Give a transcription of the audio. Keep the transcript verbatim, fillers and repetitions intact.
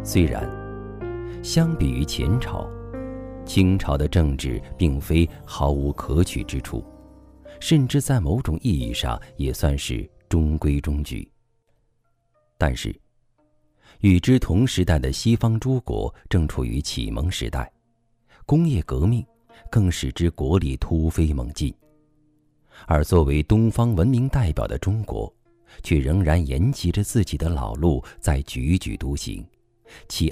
虽然相比于前朝，清朝的政治并非毫无可取之处，甚至在某种意义上也算是中规中矩。但是与之同时代的西方诸国正处于启蒙时代，工业革命更使之国力突飞猛进，而作为东方文明代表的中国却仍然沿袭着自己的老路在踽踽独行，其